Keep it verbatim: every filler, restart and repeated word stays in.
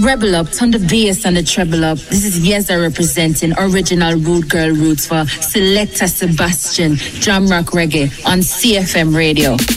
Rebel up, turn the bass and the treble up. This is Yeza representing original Rude Girl Roots for Selector Sebastian, Jam Rock Reggae on C F M Radio.